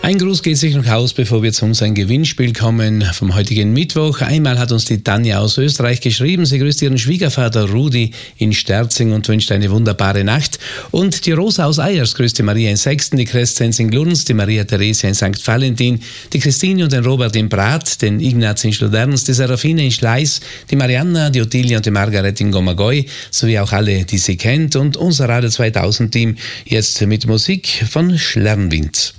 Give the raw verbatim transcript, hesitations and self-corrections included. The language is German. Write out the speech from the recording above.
Ein Gruß geht sich noch aus, bevor wir zu unserem Gewinnspiel kommen vom heutigen Mittwoch. Einmal hat uns die Tanja aus Österreich geschrieben. Sie grüßt ihren Schwiegervater Rudi in Sterzing und wünscht eine wunderbare Nacht. Und die Rosa aus Eyers grüßt die Maria in Sexten, die Creszenz in Glunz, die Maria Theresia in Sankt Valentin, die Christine und den Robert in Prat, den Ignaz in Schloderns, die Serafine in Schleiß, die Marianna, die Ottilia und die Margaret in Gomagoi, sowie auch alle, die sie kennt. Und unser Radio zweitausend Team jetzt mit Musik von Schlernwind.